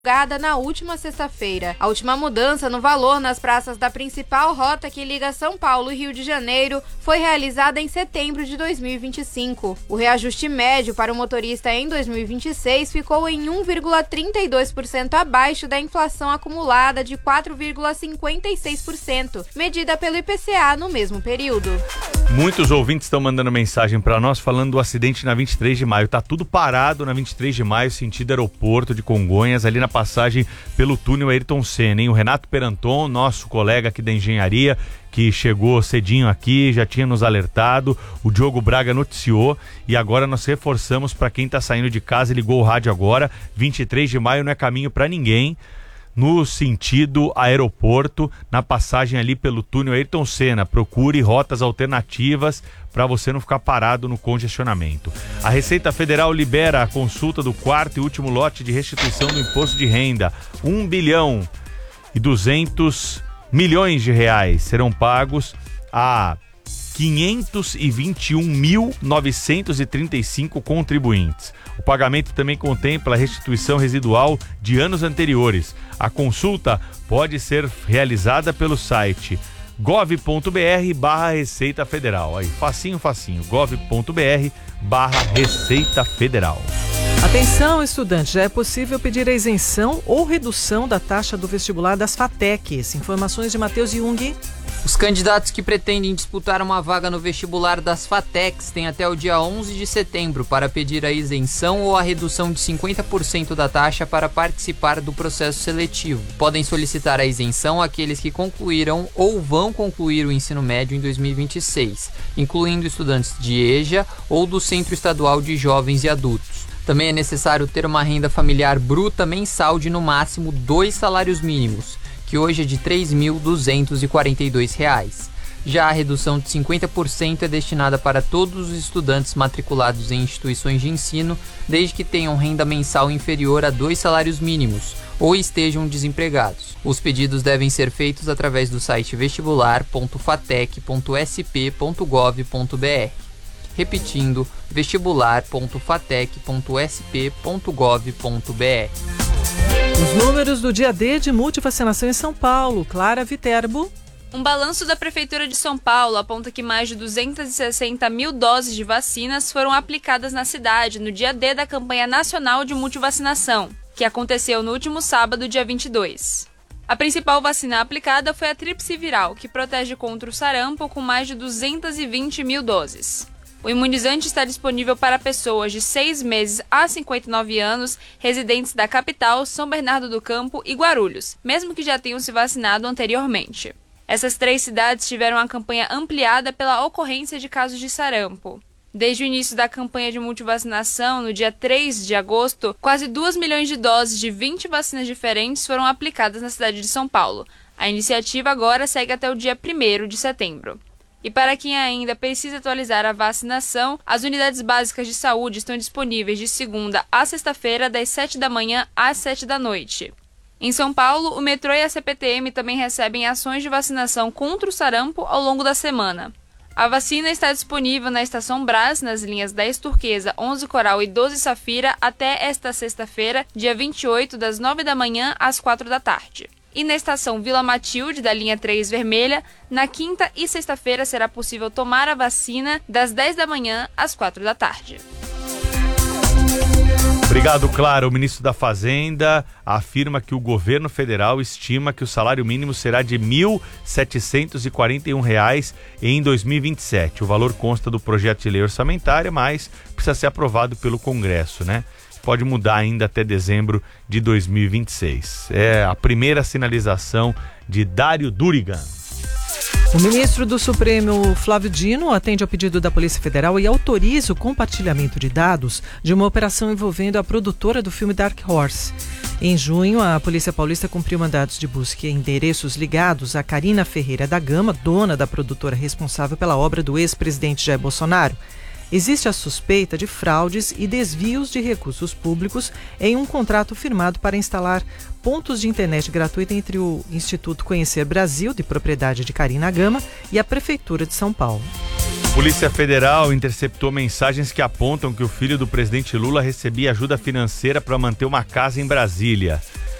Na última sexta-feira. A última mudança no valor nas praças da principal rota que liga São Paulo e Rio de Janeiro foi realizada em setembro de 2025. O reajuste médio para o motorista em 2026 ficou em 1,32% abaixo da inflação acumulada de 4,56%, medida pelo IPCA no mesmo período. Muitos ouvintes estão mandando mensagem para nós falando do acidente na 23 de maio. Tá tudo parado na 23 de maio, sentido aeroporto de Congonhas, ali na passagem pelo túnel Ayrton Senna, hein? O Renato Peranton, nosso colega aqui da engenharia, que chegou cedinho aqui, já tinha nos alertado, o Diogo Braga noticiou e agora nós reforçamos para quem tá saindo de casa e ligou o rádio agora, 23 de maio não é caminho para ninguém, no sentido aeroporto, na passagem ali pelo túnel Ayrton Senna. Procure rotas alternativas para você não ficar parado no congestionamento. A Receita Federal libera a consulta do quarto e último lote de restituição do imposto de renda. 1 bilhão e 200 milhões de reais serão pagos a 521.935 contribuintes. O pagamento também contempla a restituição residual de anos anteriores. A consulta pode ser realizada pelo site gov.br/Receita Federal. Aí, facinho, gov.br/Receita Federal. Atenção, estudante, já é possível pedir a isenção ou redução da taxa do vestibular das FATECs. Informações de Matheus Jung. Os candidatos que pretendem disputar uma vaga no vestibular das FATECs têm até o dia 11 de setembro para pedir a isenção ou a redução de 50% da taxa para participar do processo seletivo. Podem solicitar a isenção aqueles que concluíram ou vão concluir o ensino médio em 2026, incluindo estudantes de EJA ou do Centro Estadual de Jovens e Adultos. Também é necessário ter uma renda familiar bruta mensal de no máximo 2 salários mínimos, que hoje é de R$ 3.242. Já a redução de 50% é destinada para todos os estudantes matriculados em instituições de ensino, desde que tenham renda mensal inferior a 2 salários mínimos ou estejam desempregados. Os pedidos devem ser feitos através do site vestibular.fatec.sp.gov.br. Repetindo, vestibular.fatec.sp.gov.br. Os números do dia D de multivacinação em São Paulo. Clara Viterbo. Um balanço da Prefeitura de São Paulo aponta que mais de 260 mil doses de vacinas foram aplicadas na cidade no dia D da campanha nacional de multivacinação, que aconteceu no último sábado, dia 22. A principal vacina aplicada foi a tríplice viral, que protege contra o sarampo com mais de 220 mil doses. O imunizante está disponível para pessoas de 6 meses a 59 anos, residentes da capital, São Bernardo do Campo e Guarulhos, mesmo que já tenham se vacinado anteriormente. Essas 3 cidades tiveram a campanha ampliada pela ocorrência de casos de sarampo. Desde o início da campanha de multivacinação, no dia 3 de agosto, quase 2 milhões de doses de 20 vacinas diferentes foram aplicadas na cidade de São Paulo. A iniciativa agora segue até o dia 1º de setembro. E para quem ainda precisa atualizar a vacinação, as unidades básicas de saúde estão disponíveis de segunda a sexta-feira, das 7 da manhã às 7 da noite. Em São Paulo, o metrô e a CPTM também recebem ações de vacinação contra o sarampo ao longo da semana. A vacina está disponível na Estação Brás, nas linhas 10 Turquesa, 11 Coral e 12 Safira, até esta sexta-feira, dia 28, das 9 da manhã às 4 da tarde. E na estação Vila Matilde, da linha 3 Vermelha, na quinta e sexta-feira será possível tomar a vacina das 10 da manhã às 4 da tarde. Obrigado, Clara. O ministro da Fazenda afirma que o governo federal estima que o salário mínimo será de R$ 1.741 em 2027. O valor consta do projeto de lei orçamentária, mas precisa ser aprovado pelo Congresso, né? Pode mudar ainda até dezembro de 2026. É a primeira sinalização de Dário Durigan. O ministro do Supremo, Flávio Dino, atende ao pedido da Polícia Federal e autoriza o compartilhamento de dados de uma operação envolvendo a produtora do filme Dark Horse. Em junho, a Polícia Paulista cumpriu mandados de busca em endereços ligados a Carina Ferreira da Gama, dona da produtora responsável pela obra do ex-presidente Jair Bolsonaro. Existe a suspeita de fraudes e desvios de recursos públicos em um contrato firmado para instalar pontos de internet gratuita entre o Instituto Conhecer Brasil, de propriedade de Carina Gama, e a Prefeitura de São Paulo. Polícia Federal interceptou mensagens que apontam que o filho do presidente Lula recebia ajuda financeira para manter uma casa em Brasília.